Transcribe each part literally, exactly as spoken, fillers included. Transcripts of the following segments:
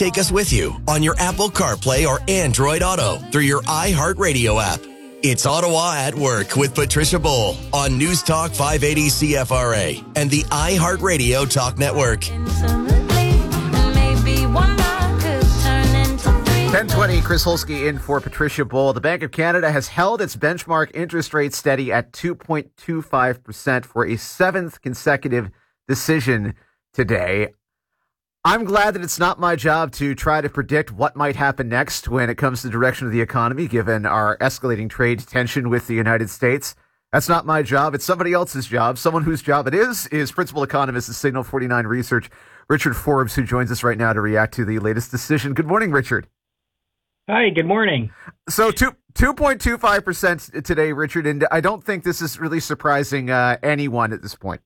take us with you on your Apple CarPlay or Android Auto through your iHeartRadio app. It's Ottawa at Work with Patricia Bowl on News Talk five eighty C F R A and the iHeartRadio Talk Network. ten twenty, Chris Holsky in for Patricia Bowl. The Bank of Canada has held its benchmark interest rate steady at two point two five percent for a seventh consecutive decision today. I'm glad that it's not my job to try to predict what might happen next when it comes to the direction of the economy, given our escalating trade tension with the United States. That's not my job. It's somebody else's job. Someone whose job it is is principal economist at Signal forty-nine Research, Richard Forbes, who joins us right now to react to the latest decision. Good morning, Richard. Hi, good morning. So two, 2.25% today, Richard, and I don't think this is really surprising uh, anyone at this point.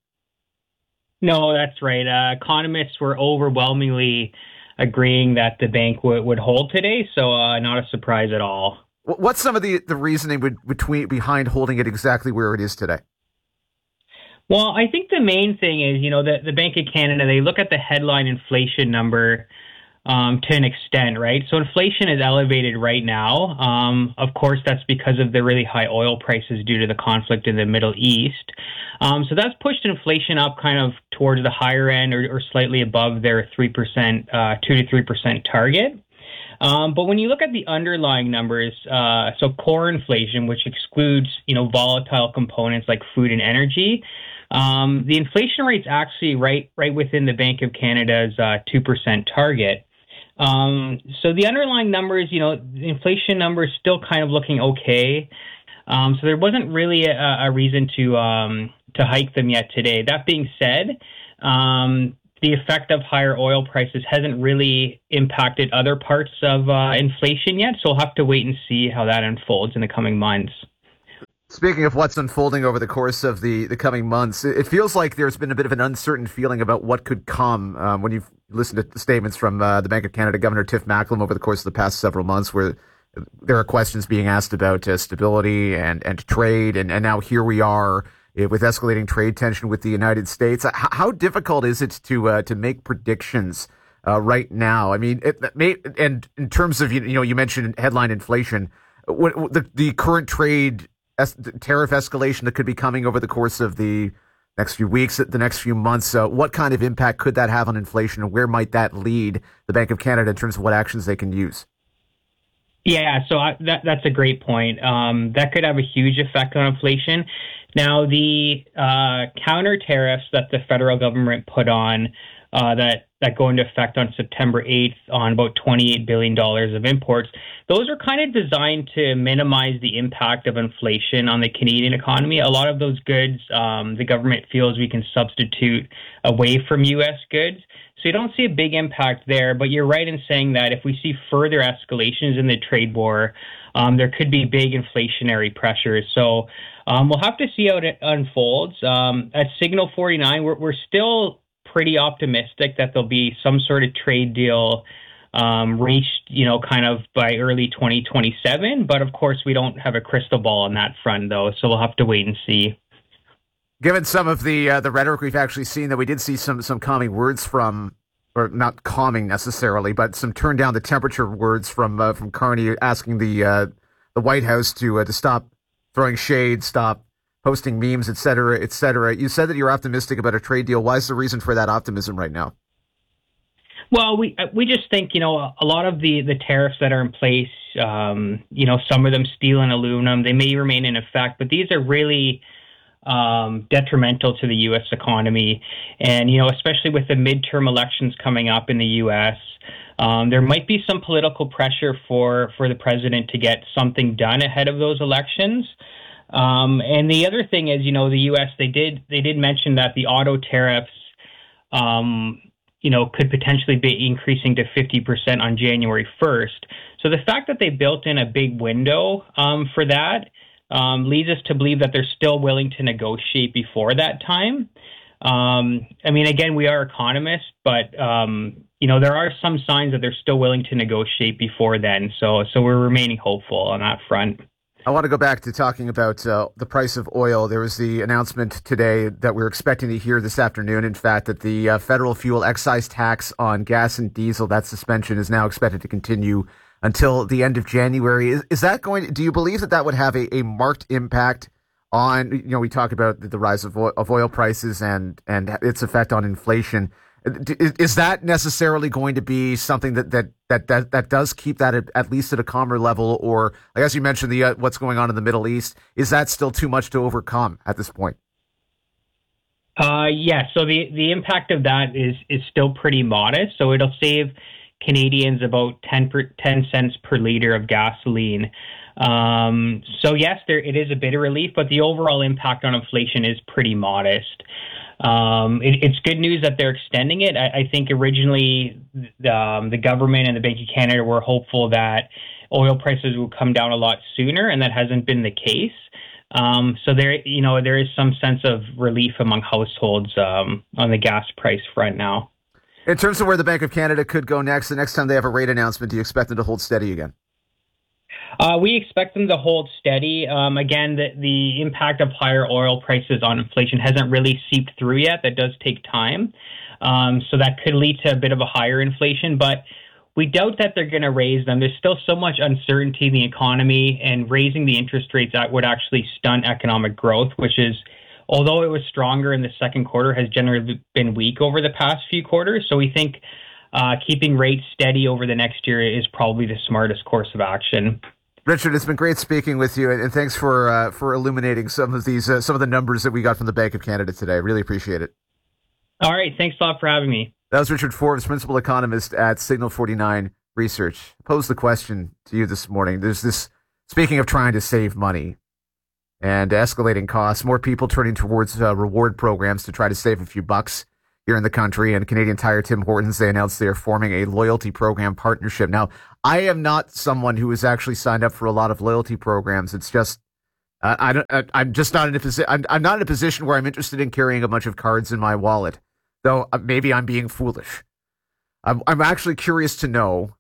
No, that's right. Uh, economists were overwhelmingly agreeing that the bank w- would hold today, so uh, not a surprise at all. What's some of the, the reasoning between behind holding it exactly where it is today? Well, I think the main thing is, you know, the, the Bank of Canada, they look at the headline inflation number um, to an extent, right? So inflation is elevated right now. Um, of course, that's because of the really high oil prices due to the conflict in the Middle East. Um, so that's pushed inflation up kind of towards the higher end or, or slightly above their three percent, uh, two to three percent target. Um, but when you look at the underlying numbers, uh, so core inflation, which excludes, you know, volatile components like food and energy, um, the inflation rate's actually right, right within the Bank of Canada's uh, two percent target. Um, so the underlying numbers, you know, the inflation numbers still kind of looking okay. Um, so there wasn't really a, a reason to um, to hike them yet today. That being said, um, the effect of higher oil prices hasn't really impacted other parts of uh, inflation yet. So we'll have to wait and see how that unfolds in the coming months. Speaking of what's unfolding over the course of the, the coming months, it feels like there's been a bit of an uncertain feeling about what could come um, when you've listened to the statements from uh, the Bank of Canada Governor Tiff Macklem over the course of the past several months, where there are questions being asked about uh, stability and, and trade. And, and now here we are uh, with escalating trade tension with the United States. H- how difficult is it to uh, to make predictions uh, right now? I mean, it, it may, and in terms of, you know, you mentioned headline inflation, what, what the, the current trade es- tariff escalation that could be coming over the course of the next few weeks, the next few months, uh, what kind of impact could that have on inflation, and where might that lead the Bank of Canada in terms of what actions they can use? Yeah, so I, that that's a great point. Um, that could have a huge effect on inflation. Now, the uh, counter tariffs that the federal government put on uh, that that go into effect on September eighth on about twenty-eight billion dollars of imports, those are kind of designed to minimize the impact of inflation on the Canadian economy. A lot of those goods, um, the government feels we can substitute away from U S goods. So you don't see a big impact there, but you're right in saying that if we see further escalations in the trade war, um, there could be big inflationary pressures. So um, we'll have to see how it unfolds. Um, at Signal forty-nine, we're, we're still pretty optimistic that there'll be some sort of trade deal um, reached, you know, kind of by early twenty twenty-seven. But of course, we don't have a crystal ball on that front, though, so we'll have to wait and see. Given some of the uh, the rhetoric we've actually seen, that we did see some some calming words from, or not calming necessarily, but some turn down the temperature words from uh, from Carney, asking the uh, the White House to uh, to stop throwing shade, stop posting memes, et cetera, et cetera. You said that you're optimistic about a trade deal. Why is the reason for that optimism right now? Well, we we just think, you know, a lot of the, the tariffs that are in place, um, you know, some of them steel and aluminum, they may remain in effect, but these are really um, detrimental to the U S economy. And, you know, especially with the midterm elections coming up in the U S, um, there might be some political pressure for, for the president to get something done ahead of those elections. Um, and the other thing is, you know, the U S, they did they did mention that the auto tariffs, um, you know, could potentially be increasing to fifty percent on January first. So the fact that they built in a big window um, for that um, leads us to believe that they're still willing to negotiate before that time. Um, I mean, again, we are economists, but, um, you know, there are some signs that they're still willing to negotiate before then. So, so we're remaining hopeful on that front. I want to go back to talking about uh, the price of oil. There was the announcement today that we're expecting to hear this afternoon, in fact, that the uh, federal fuel excise tax on gas and diesel, that suspension is now expected to continue until the end of January. Is, is that going to, do you believe that that would have a, a marked impact on, you know, we talk about the, the rise of oil, of oil prices and, and its effect on inflation. Is, is that necessarily going to be something that that that that, that does keep that at, at least at a calmer level? Or, I guess you mentioned the uh, what's going on in the Middle East. Is that still too much to overcome at this point? Uh, yeah. So the the impact of that is is still pretty modest. So it'll save Canadians about ten, per, ten cents per liter of gasoline. Um, so yes, there it is a bit of relief, but the overall impact on inflation is pretty modest. Um, it, it's good news that they're extending it. I, I think originally the, um, the government and the Bank of Canada were hopeful that oil prices would come down a lot sooner, and that hasn't been the case. Um, so there, you know, there is some sense of relief among households um, on the gas price front now. In terms of where the Bank of Canada could go next, the next time they have a rate announcement, do you expect them to hold steady again? Uh, we expect them to hold steady. Um, again, the, the impact of higher oil prices on inflation hasn't really seeped through yet. That does take time. Um, so that could lead to a bit of a higher inflation, but we doubt that they're going to raise them. There's still so much uncertainty in the economy, and raising the interest rates that would actually stunt economic growth, which is, although it was stronger in the second quarter, has generally been weak over the past few quarters. So we think uh, keeping rates steady over the next year is probably the smartest course of action. Richard, it's been great speaking with you, and thanks for uh, for illuminating some of these uh, some of the numbers that we got from the Bank of Canada today. Really appreciate it. All right, thanks a lot for having me. That was Richard Forbes, principal economist at Signal forty-nine Research. I posed the question to you this morning. There's this, speaking of trying to save money and escalating costs, more people turning towards uh, reward programs to try to save a few bucks here in the country. And Canadian Tire, Tim Hortons, they announced they are forming a loyalty program partnership. Now, I am not someone who has actually signed up for a lot of loyalty programs. It's just, uh, I don't, I, I'm just not in a position, I'm, I'm not in a position where I'm interested in carrying a bunch of cards in my wallet, though uh, maybe I'm being foolish. I'm, I'm actually curious to know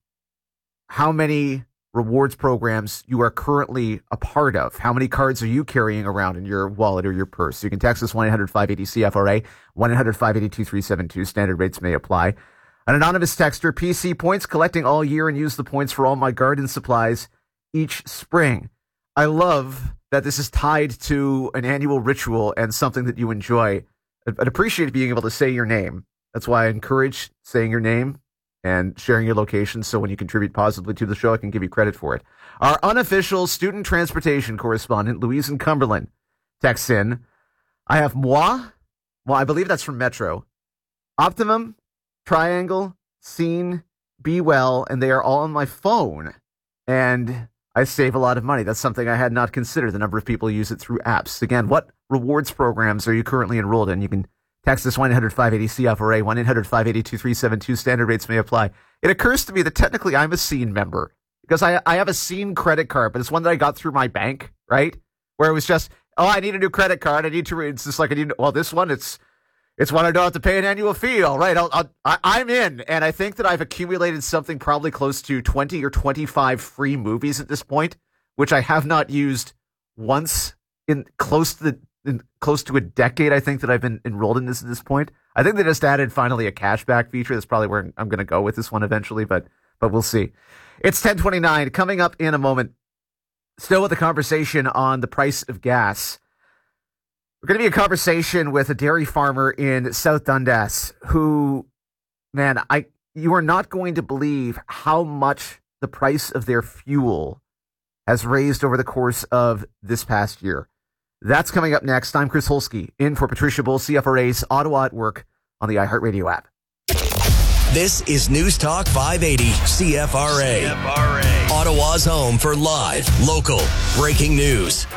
how many rewards programs you are currently a part of. How many cards are you carrying around in your wallet or your purse? You can text us one eight hundred five eighty C F R A, one eight hundred five eight two three seven two. Standard rates may apply. An anonymous texter, P C points, collecting all year and use the points for all my garden supplies each spring. I love that this is tied to an annual ritual and something that you enjoy. I'd appreciate being able to say your name. That's why I encourage saying your name and sharing your location, so when you contribute positively to the show, I can give you credit for it. Our unofficial student transportation correspondent, Louise in Cumberland, texts in, I have moi, well, I believe that's from Metro, Optimum, Triangle, Scene, Be Well, and they are all on my phone. And I save a lot of money. That's something I had not considered, the number of people who use it through apps. Again, what rewards programs are you currently enrolled in? You can text us one eight hundred five eighty C F R A, one eight hundred five eighty two three seven two. Standard rates may apply. It occurs to me that technically I'm a Scene member because I, I have a Scene credit card, but it's one that I got through my bank, right? Where it was just, oh, I need a new credit card. I need to, it's just like, I need, well, this one, it's, it's one I don't have to pay an annual fee. All right, I'll, I'll, I, I'm in. And I think that I've accumulated something probably close to twenty or twenty-five free movies at this point, which I have not used once in close to the, in close to a decade, I think, that I've been enrolled in this at this point. I think they just added finally a cashback feature. That's probably where I'm going to go with this one eventually, but but we'll see. It's ten twenty-nine. Coming up in a moment, still with the conversation on the price of gas. We're going to be a conversation with a dairy farmer in South Dundas who, man, I you are not going to believe how much the price of their fuel has raised over the course of this past year. That's coming up next. I'm Chris Holsky, in for Patricia Bull, C F R A's Ottawa at Work on the iHeartRadio app. This is News Talk five eighty C F R A. C F R A. Ottawa's home for live, local, breaking news.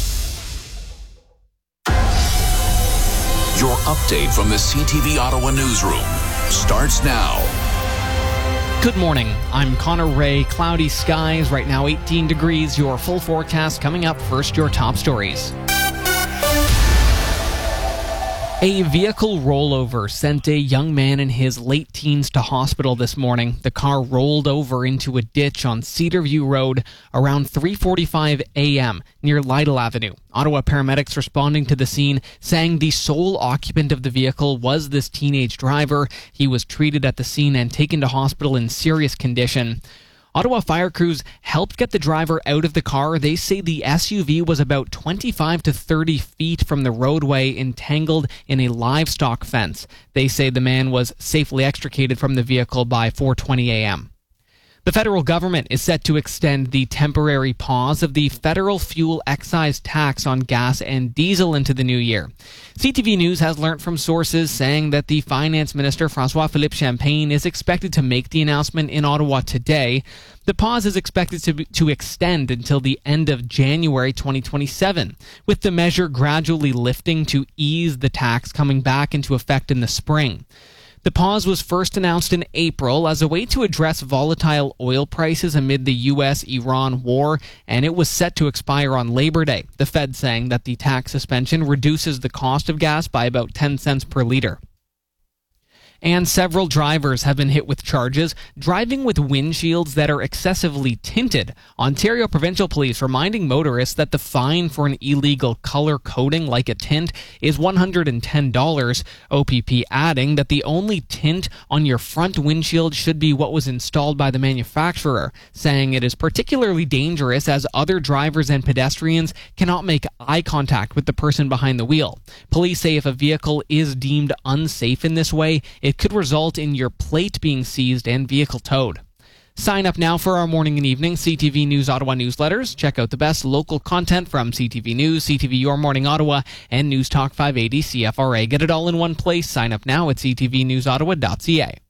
Your update from the C T V Ottawa newsroom starts now. Good morning. I'm Connor Ray. Cloudy skies, right now eighteen degrees. Your full forecast coming up. First, your top stories. A vehicle rollover sent a young man in his late teens to hospital this morning. The car rolled over into a ditch on Cedarview Road around three forty-five a.m. near Lytle Avenue. Ottawa paramedics responding to the scene saying the sole occupant of the vehicle was this teenage driver. He was treated at the scene and taken to hospital in serious condition. Ottawa fire crews helped get the driver out of the car. They say the S U V was about twenty-five to thirty feet from the roadway, entangled in a livestock fence. They say the man was safely extricated from the vehicle by four twenty a.m. The federal government is set to extend the temporary pause of the federal fuel excise tax on gas and diesel into the new year. C T V News has learnt from sources saying that the finance minister, François-Philippe Champagne, is expected to make the announcement in Ottawa today. The pause is expected to, to extend until the end of January twenty twenty-seven, with the measure gradually lifting to ease the tax coming back into effect in the spring. The pause was first announced in April as a way to address volatile oil prices amid the U S Iran war, and it was set to expire on Labor Day, the Fed saying that the tax suspension reduces the cost of gas by about ten cents per litre. And several drivers have been hit with charges driving with windshields that are excessively tinted. Ontario Provincial Police reminding motorists that the fine for an illegal color coding like a tint is one hundred ten dollars. O P P adding that the only tint on your front windshield should be what was installed by the manufacturer, saying it is particularly dangerous as other drivers and pedestrians cannot make eye contact with the person behind the wheel. Police say if a vehicle is deemed unsafe in this way, it could result in your plate being seized and vehicle towed. Sign up now for our morning and evening C T V News Ottawa newsletters. Check out the best local content from C T V News, C T V Your Morning Ottawa, and News Talk five eighty C F R A. Get it all in one place. Sign up now at c t v news ottawa dot c a.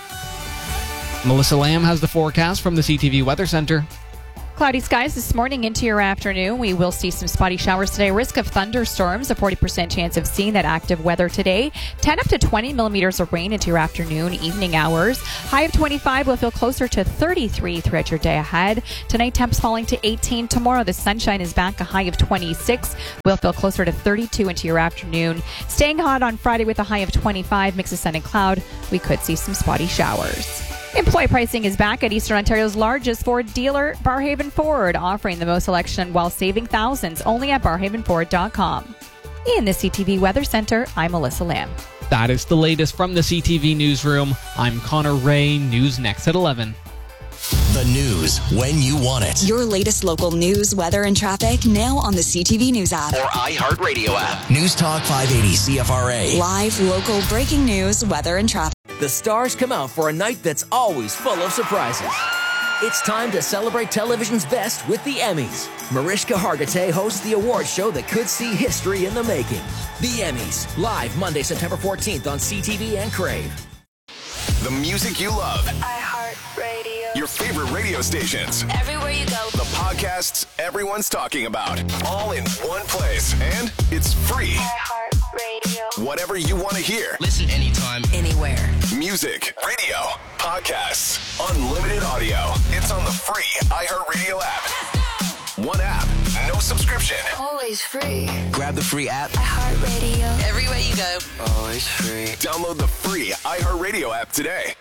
Melissa Lamb has the forecast from the C T V Weather Centre. Cloudy skies this morning into your afternoon. We will see some spotty showers today. Risk of thunderstorms, a forty percent chance of seeing that active weather today. ten up to twenty millimeters of rain into your afternoon, evening hours. High of twenty-five will feel closer to thirty-three throughout your day ahead. Tonight, temps falling to eighteen. Tomorrow, the sunshine is back, a high of twenty-six. Will feel closer to thirty-two into your afternoon. Staying hot on Friday with a high of twenty-five. Mix of sun and cloud. We could see some spotty showers. Employee pricing is back at Eastern Ontario's largest Ford dealer, Barrhaven Ford, offering the most selection while saving thousands only at barrhaven ford dot com. In the C T V Weather Center, I'm Melissa Lamb. That is the latest from the C T V Newsroom. I'm Connor Ray. News next at eleven. The news when you want it. Your latest local news, weather, and traffic now on the C T V News app or iHeartRadio app. News Talk five eighty C F R A. Live, local, breaking news, weather, and traffic. The stars come out for a night that's always full of surprises. It's time to celebrate television's best with the Emmys. Mariska Hargitay hosts the award show that could see history in the making. The Emmys, live Monday, September fourteenth on C T V and Crave. The music you love. iHeartRadio. Your favorite radio stations. Everywhere you go. The podcasts everyone's talking about. All in one place. And it's free. iHeartRadio. Whatever you want to hear. Listen anytime, Anywhere. Music, radio, podcasts, unlimited audio. It's on the free iHeartRadio app. One app, no subscription. Always free. grab the free app. iHeartRadio. Everywhere you go. Always free. Download the free iHeartRadio app today.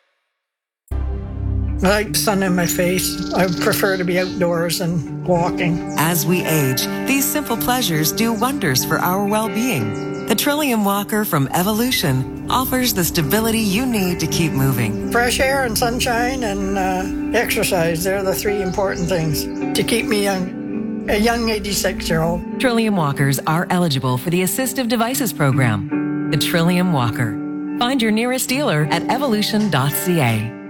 I like sun in my face. I prefer to be outdoors and walking. As we age, these simple pleasures do wonders for our well-being. The Trillium Walker from Evolution offers the stability you need to keep moving. Fresh air and sunshine and uh, exercise, they're the three important things to keep me young, a young eighty-six-year-old. Trillium Walkers are eligible for the Assistive Devices Program. The Trillium Walker. Find your nearest dealer at evolution dot c a.